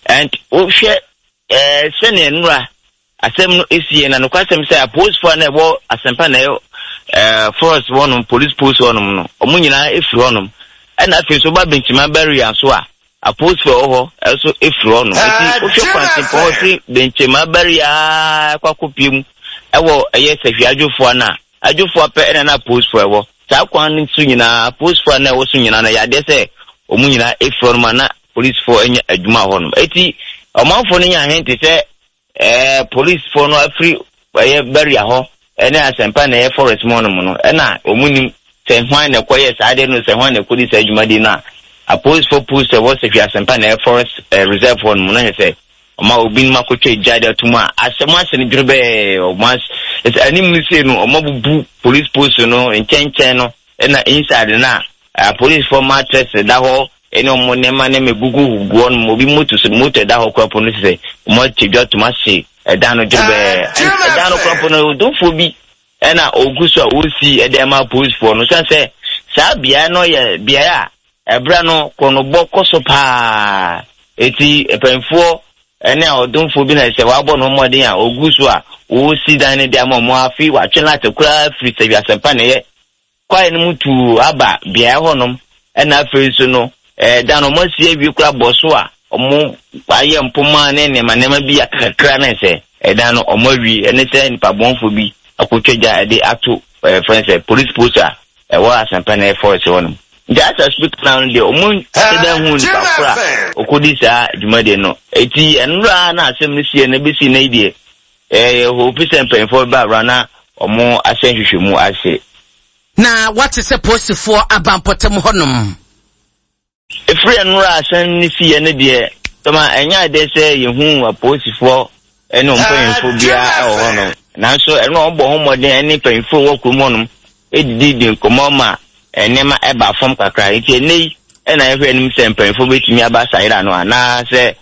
and share sending nura asem no esie na no kwasem say post for na ebo asempa na force one police post one no omunyina efiri onum and afi so ba benchima barrier so a post for ho also efiri onum eti o hwe kwanti po si benchima barrier kwakopiem ewo eye sehwi adwofo na adwofo pe na post for ewo sa kwan ntu nyina post for na wo so nyina na yade say omunyina efiri onum na police for enya adwuma honum eti omanfo no nya henti say police for no free barrier ho ene asempa na forest monum no na omunim se hwan na koye saade no se hwan na kodi sa adwumadi na a police for post was if you asempa na forest reserve one no he say oma obin makotwe jade atuma asema se ni drebe o mas anim ni se no oma bubu police post no enchenchen no na inside na police for mattress da ho ene omo nema na megugu guo no obi moto da ho kwapo no se mo tedwa tuma se edano drebe edano kwapo no do fobi ena oguso osi edema post for no say sa bia no ye bia ebra no kono boko so pa eti epenfo ene odumfo bi na se wabo no modin a oguso a osi dan ne dia mo afi wa twela tekura free se bia sempa ne ye kwai no mutu aba bia honom ena afi so no dano mo sie bi kura boso a omo aye mpoma ne ne manema bi akakra na se dano omo wi ene se nipa bonfo bi akotweja ade ato friends police poster wa asempa na force wonum just as speak now the omun seda hu ni pakura okodi sa dwumade no eti enura na asem ni sie na besi na idie hope sempa for ba rana omo asenhwehwemu ase na what is a post for abampotem honum free enura asen ni sie na de toma enya de se yehu aposifo ene ompanfo bia hono nanso eno obo homoden ene panfo wo kromonum edidi komoma enema eba fom kakra eti nei ena ehwe nim se panfo betimi aba saira no ana se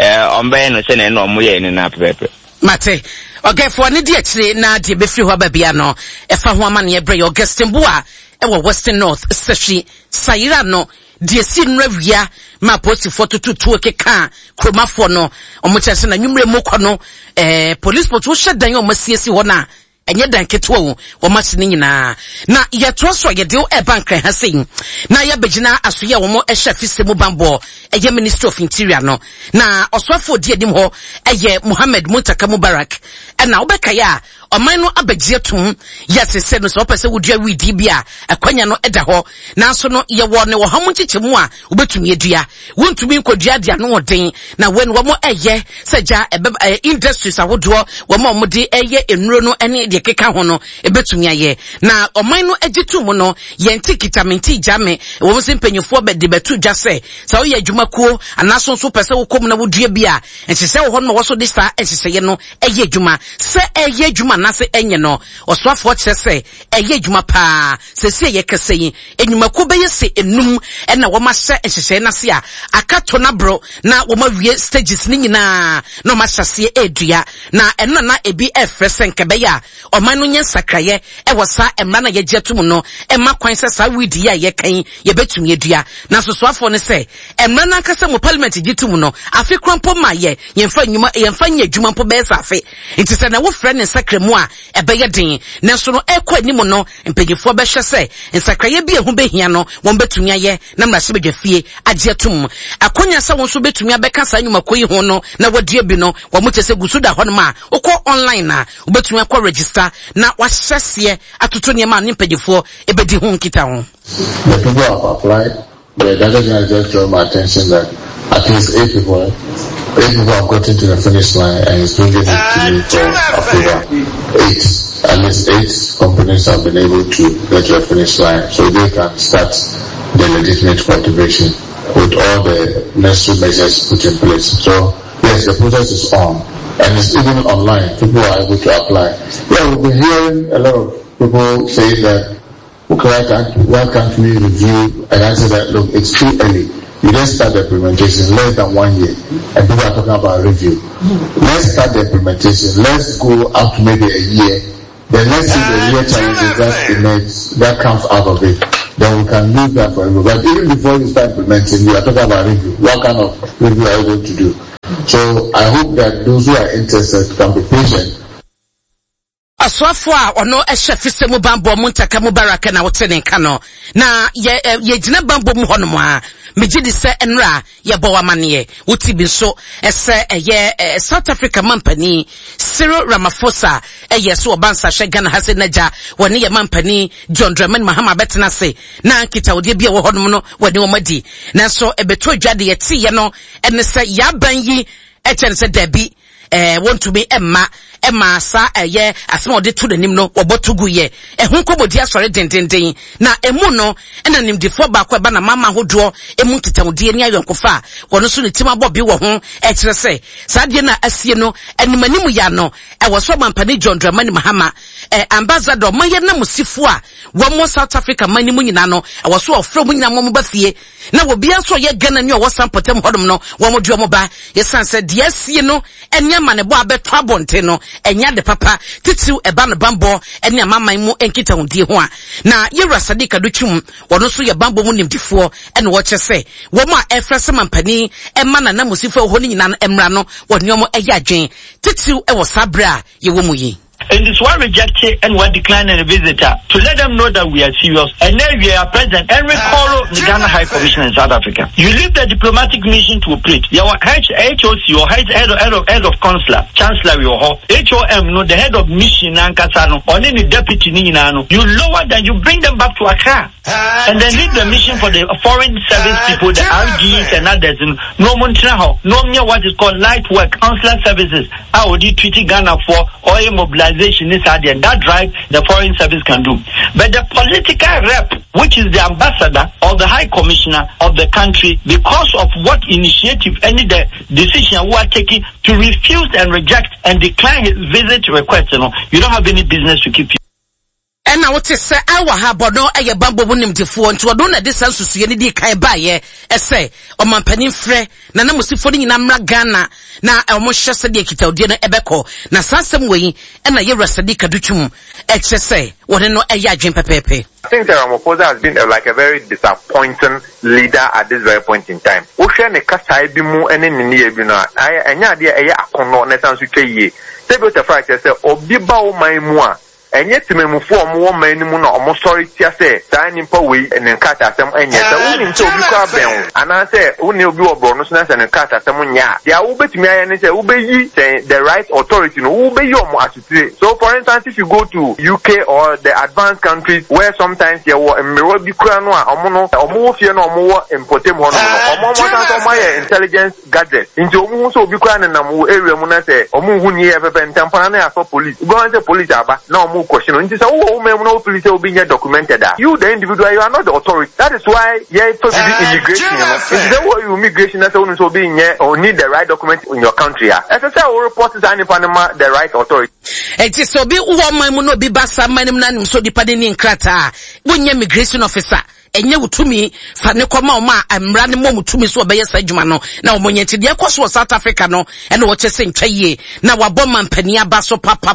ombe no se na eno omoye ni na pepe mate ogefo ne de akire na de befiri ho babia no efa ho amane ebre Augustin Boa ewo Western North Sashi saira no de si nwawia ma post photo tutu keka kromafo no omochese na nwumre mokọ no police port wo hyedan o masiesi ho na enye dan ketwo wo masini nyina na yeto so ye de e bank ha sei na ya begina asoye wo mo ehye fisemu bambo eye Minister of Interior no na osofo di edim ho eye Mohammed Muntaka Mubarak na obeka ya oman no abagie tum yesese no so pese wodua widi bia akwanya no eda ho na so no ye wo ne wo hamu chichemu a obetumi edua wontumi nkodua dia no woden na wen wo mo eye seja industries awodo wo mo de eye enuro no ene de keka ho no ebetumi aye na oman no agitum no yenti kitamenti jame wo mo sempanyufo be de betu dwa se sa wo ye adwumakuo anaso so pese wo kom na wodua bia ensese wo ho no wo so de sta ensese ye no eye adwuma se eye adwuma na se enye no oswafo kyese eye adwuma pa se se ye kese yi enwumako be yese enum na wo ma hye enhyehyɛ na se a akato na bro na wo ma wie stages ni nyina na ma hyase edua na eno na ebi efresen kebe ya oman no nya sakraye wo sa emra na ye gyetum no ema kwan se sa widi ya ye kan ye betumi edua na soswafo ne se emra na kasa mo parliament gyetum no afi krampo ma ye yemfa nwuma yemfa nya adwuma mpo be sa afi nti se na wo frɛ ne sakremu a ebeye den na so no ekɔ anim no mpanyifo be hwɛ se nsakraye bi ehu behia no wɔn betumi aye na mrahye bedwafie agyetum akonya se wɔn so betumi abɛka sa nwumako yi ho no na wadua bi no wɔn mo tese gusu da hɔ no ma ukɔ online na obetumi akɔ register na wahyɛse atoto niema ne mpanyifo ebedi ho nkita ho. The people have applied. The director just draw my attention that at least 8 people have gotten to the finish line and it's bringing it to me for approval. 8. At least 8 companies have been able to get to the finish line so they can start the legitimate cultivation with all the necessary measures put in place. So yes, the process is on and it's even online. People are able to apply. Yeah, we've been hearing a lot of people saying that why can't we review? And I said that look, it's too early. You just start the implementation less than 1 year, and people are talking about review. Let's start the implementation. Let's go up to maybe a year. Then let's see the year challenges that comes out of it. Then we can use that for review. But even before you start implementing, you are talking about review. What kind of review are you going to do? So I hope that those who are interested can be patient. Aswafo a ono ehye fise mu bambo mu ntaka mu baraka na wote ne nka no na ye gina bambo mu hono mu a megidi se enra ye bo wamane wuti bi so ese eye South Africa mampani Cyril Ramaphosa eye so obansa hwe Ghana hase naja woni ye mampani John Dramani Mahama betena se na nkita odi bia wo hono no woni omadi na so ebeto adwade ye ti ye no ene se ya ban yi echen se dabi want to be Emma sa eye asema ode to the nim no obotugu ye ehun kobodi asore dendenden na emu no ena nimdifo ba kwa ba na mama hodo emu tetawde ani ayonkofa wono so ne tima bobi wo ho ekire se saade na asie no animanimu ya no wo so mampani John Dramani Mahama ambassador maye na musifo a wo South Africa manimu nyina no wo so ofro mu nyina mo ba fie na wo bia so ye Ghana ni wo sampotem hodom no wo mo duo mo ba yesanse de asie no enyama ne bo abeto abonte no enya de papa titiu eba no bambo ene amaman mu enkita hundie ho a na Yewura Sadika Duchum wono so ye bambo mu nimdifo ene wo chese wo ma efrese mampani ema na musifo ho ni nyina no emra no woni omo eya adwen titiu e wo sabra ye wo mu yi. And this one rejected and one declining a visitor to let them know that we are serious. And then we are President Henry Koro, the Ghana High Commissioner in South Africa. You leave the diplomatic mission to operate. Your HOC or head of consular, Chancellor your HOM, no, the head of mission Nankasano, or any deputy Ninano. You lower them, you bring them back to Accra. And then leave the mission for the foreign service people, the RGs and others. No Montreal, no mere what is called light work, consular services. How would you treat Ghana for oil mobilization is and that drive the foreign service can do. But the political rep, which is the ambassador or the high commissioner of the country, because of what initiative any the decision we are taking to refuse and reject and decline his visit request, you don't have any business to keep you. And now what is say our habono eye bambo bunim defo nti odo na desansu suye ni di kan ba ye ese o mampanin frɛ na na musifo ni nyina mra Ghana na omo hyese de kitawde no ebeko na sansem weyi na Yewura Sadika Duchum ekye wone no eye adwen pepepe. I think Ramaphosa has been like a very disappointing leader at this very point in time. O hwe ne kasa bi mu ene ne ne bi no anya de eye akono na sansu tweye. Sebe te fra say obi ba o man mu a enye timemufo omo man mu na omo sorry tia say saa nimpa we ne nkata asem enye say uni nti obi kwa ben ana say uni obi obro no so na say ne nkata asem nya dia wo betumi aye ne say wo beyi say the right authority no wo beyi omo asutire. So for instance, if you go to UK or the advanced countries where sometimes there were emiro bi kura no a omo fie no omo wo importem ho no omo tanto my intelligence gadgets nti omo so obi kura ne nam wo area mu na say omo hu ni e pepe ntampana na aso police go on say police aba na omo question nti say wo me no police will be documented that you the individual, you are not the authority. That is why to be immigration nti say wo immigration na say wonu so be or need the right document in your country as I say we report is any panama the right authority. Enti so bi wo man mu no bi basa manim na nim so di pade ni nkrata wonye immigration officer enye wutumi fa ne koma o ma amra ne mo mutumi so obeye sa adwuma no na o monye tide ekoso South Africa no ene wo chese ntwaye na wabɔ mampani aba so papa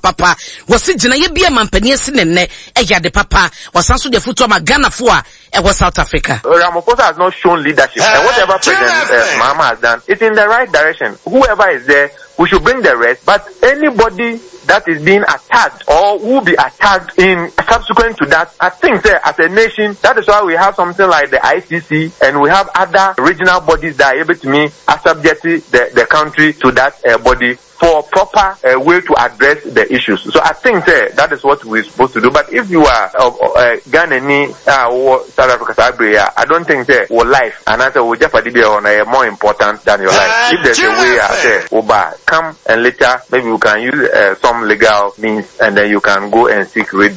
wo se gina ye bia mampani esi nenne eya de papa wasanso de futu ma Ghana fo a e South Africa. Ramaphosa has not shown leadership and whatever President Mahama has done, it's in the right direction. Whoever is there, we should bring the rest, but anybody that is being attacked or will be attacked in subsequent to that, I think as a nation, that is why we have something like the ICC and we have other regional bodies that are able to subject the country to that body for proper way to address the issues. So I think that is what we're supposed to do. But if you are Ghanaian or South Africa, I don't think your life and I say will Jeopardy be more important than your life. If there's a way I say, Oba, come and later maybe we can use some legal means and then you can go and seek redress.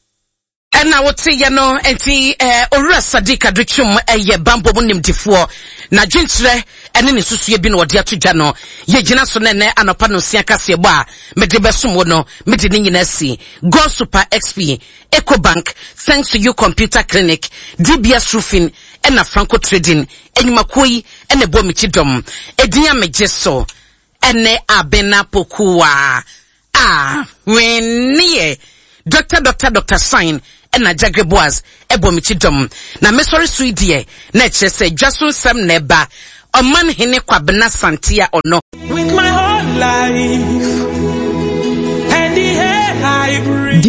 Na wote ye no enti Yewura Sadika Duchum eye bambo mu nimdifo na dwenkyerɛ ene ne susue bi no wode atodwa no ye gina so ne anopa no sia kase bo a mede besom wo no mede ne nyina si Go Super XP, EcoBank, Thanks to You Computer Clinic, DBS Roofing ena Franco Trading enyumakoi ene bo michidom edinya mejeso ene abena pokuwa wenye Dr. Sign ena Jagre Boaz ebo michidom na mesori suidie na chese Jason Sam neba Oman hene Kwabena Santia ono. With my whole life and the air I breathe.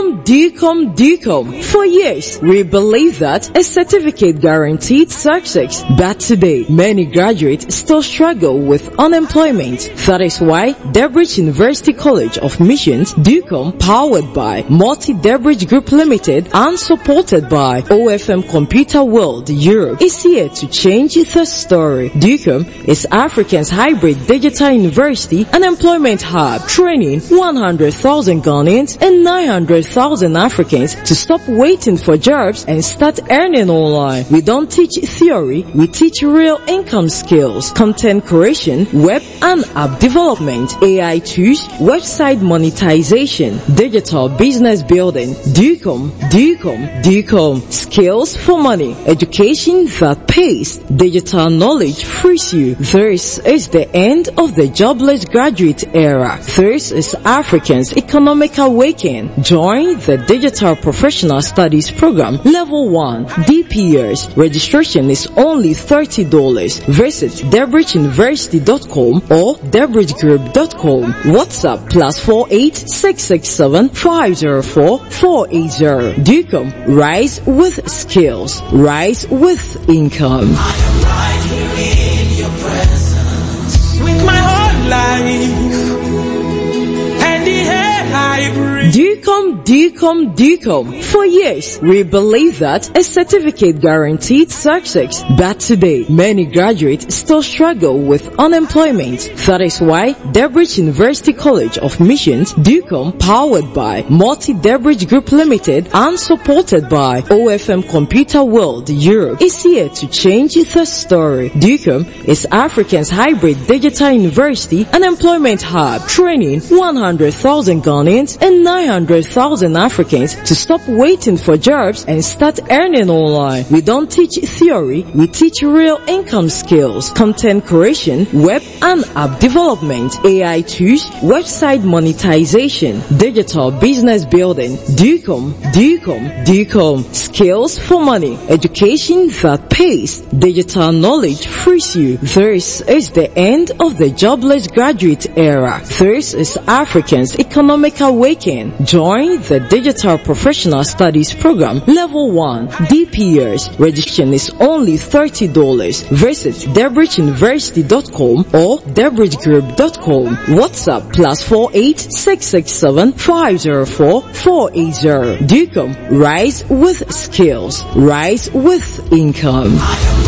DCOM. For years, we believe that a certificate guaranteed success. But today, many graduates still struggle with unemployment. That is why Debridge University College of Missions, DCOM, powered by Multi-Debridge Group Limited and supported by OFM Computer World Europe, is here to change the story. DCOM is Africa's hybrid digital university and employment hub, training 100,000 Ghanaians and 900,000 Africans to stop waiting for jobs and start earning online. We don't teach theory, we teach real income skills, content creation, web and app development, AI tools, website monetization, digital business building. DCOM. Skills for money, education that pays, digital knowledge frees you. This is the end of the jobless graduate era. This is Africans' economic awakening. Join the Digital Professional Studies Program Level 1 DPS. Registration is only $30. Visit DebridgeUniversity.com or DebridgeGroup.com. WhatsApp +48 667 504 480. DCOM. Rise with skills. Rise with income. I am right here in your presence. With my whole life and the air I breathe. DCOM. For years, we believe that a certificate guaranteed success. But today, many graduates still struggle with unemployment. That is why Debridge University College of Missions, DCOM, powered by Multi-Debridge Group Limited and supported by OFM Computer World Europe, is here to change the story. DCOM is Africa's hybrid digital university and employment hub, training 100,000 Ghanaians and 900,000 Africans to stop waiting for jobs and start earning online. We don't teach theory, we teach real income skills, content creation, web and app development, AI tools, website monetization, digital business building. DCOM. Skills for money, education that pays, digital knowledge frees you. This is the end of the jobless graduate era. This is Africans' economic awakening. Join the Digital Professional Studies Program Level 1 DPS. Registration is only $30. Visit DebridgeUniversity.com or DebridgeGroup.com. WhatsApp +48 667 504 480. DCOM. Rise with skills. Rise with income.